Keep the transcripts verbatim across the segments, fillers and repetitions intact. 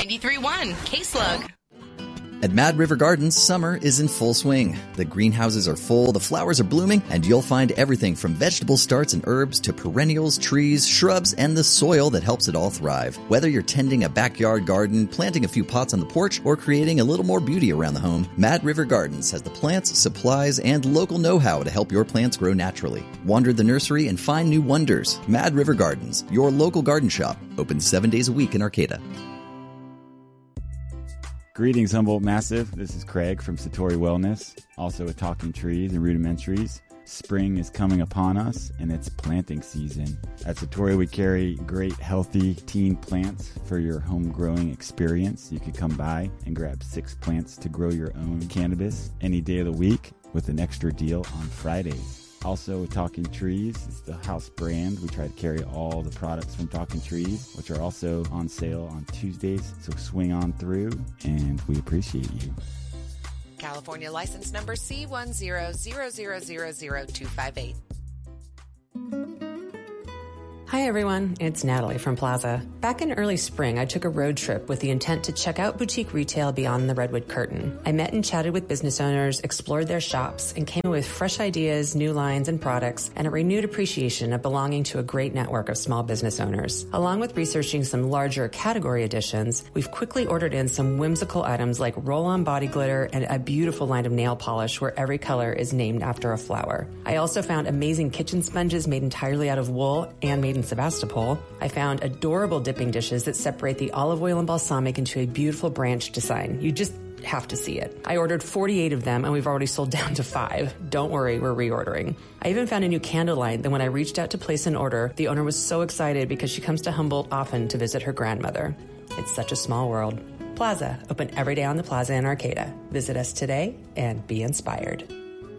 ninety-three point one K-Slug. At Mad River Gardens, summer is in full swing. The greenhouses are full, the flowers are blooming, and you'll find everything from vegetable starts and herbs to perennials, trees, shrubs, and the soil that helps it all thrive. Whether you're tending a backyard garden, planting a few pots on the porch, or creating a little more beauty around the home, Mad River Gardens has the plants, supplies, and local know-how to help your plants grow naturally. Wander the nursery and find new wonders. Mad River Gardens, your local garden shop, open seven days a week in Arcata. Greetings, Humboldt Massive. This is Craig from Satori Wellness, also with Talking Trees and Rudimentaries. Spring is coming upon us, and it's planting season. At Satori, we carry great, healthy teen plants for your home growing experience. You can come by and grab six plants to grow your own cannabis any day of the week with an extra deal on Fridays. Also, with Talking Trees, it's the house brand. We try to carry all the products from Talking Trees, which are also on sale on Tuesdays. So swing on through, and we appreciate you. California license number C one zero zero zero zero zero two five eight. Hi everyone, it's Natalie from Plaza. Back in early spring, I took a road trip with the intent to check out boutique retail beyond the Redwood Curtain. I met and chatted with business owners, explored their shops, and came away with fresh ideas, new lines and products, and a renewed appreciation of belonging to a great network of small business owners. Along with researching some larger category additions, we've quickly ordered in some whimsical items like roll-on body glitter and a beautiful line of nail polish where every color is named after a flower. I also found amazing kitchen sponges made entirely out of wool and made in Sebastopol. I found adorable dipping dishes that separate the olive oil and balsamic into a beautiful branch design. You just have to see it. I ordered forty-eight of them and we've already sold down to five. Don't worry, we're reordering. I even found a new candle line that when I reached out to place an order, the owner was so excited because she comes to Humboldt often to visit her grandmother. It's such a small world. Plaza, open every day on the Plaza in Arcata. Visit us today and be inspired.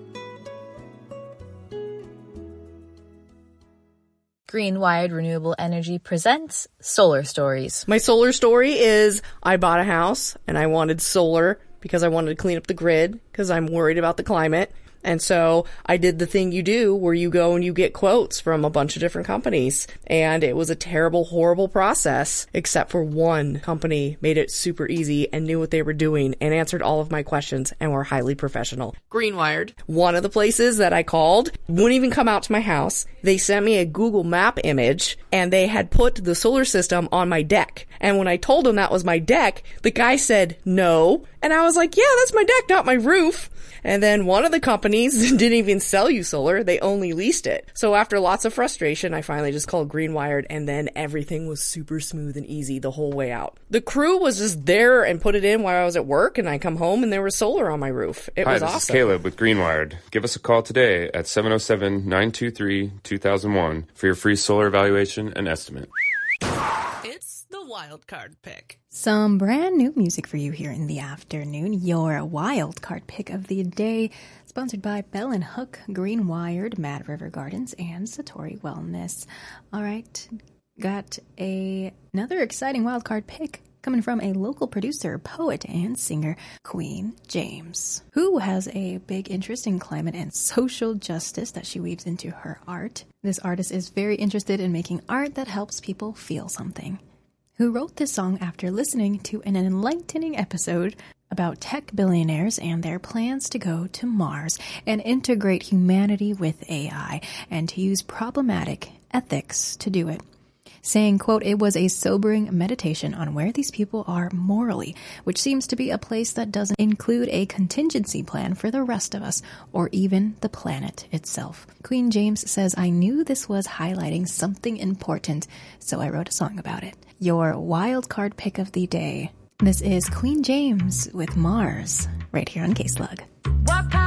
Green Wired Renewable Energy presents Solar Stories. My solar story is I bought a house and I wanted solar because I wanted to clean up the grid because I'm worried about the climate. And so I did the thing you do where you go and you get quotes from a bunch of different companies. And it was a terrible, horrible process, except for one company made it super easy and knew what they were doing and answered all of my questions and were highly professional. Greenwired. One of the places that I called wouldn't even come out to my house. They sent me a Google Map image and they had put the solar system on my deck. And when I told them that was my deck, the guy said no. And I was like, yeah, that's my deck, not my roof. And then one of the companies didn't even sell you solar. They only leased it. So after lots of frustration, I finally just called Greenwired and then everything was super smooth and easy the whole way out. The crew was just there and put it in while I was at work and I come home and there was solar on my roof. It Hi, was this awesome. is Caleb with Greenwired. Give us a call today at seven oh seven, nine two three, two thousand one for your free solar evaluation and estimate. It's the wild card pick. Some brand new music for you here in the afternoon. Your wild card pick of the day, sponsored by Bell and Hook, Greenwired, Mad River Gardens, and Satori Wellness. All right, got a, another exciting wild card pick coming from a local producer, poet, and singer, Queen James, who has a big interest in climate and social justice that she weaves into her art. This artist is very interested in making art that helps people feel something. Who wrote this song after listening to an enlightening episode about tech billionaires and their plans to go to Mars and integrate humanity with A I and to use problematic ethics to do it. Saying, quote, it was a sobering meditation on where these people are morally, which seems to be a place that doesn't include a contingency plan for the rest of us or even the planet itself. Queen James says, I knew this was highlighting something important, so I wrote a song about it. Your wild card pick of the day. This is Queen James with Mars, right here on K-Slug.